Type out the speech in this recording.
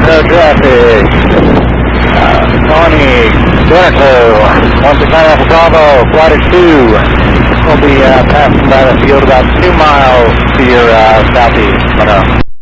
road traffic. Connie, Jennifer, 169 Alpha Bravo, flight 2. We'll be passing by the field about 2 miles to your southeast.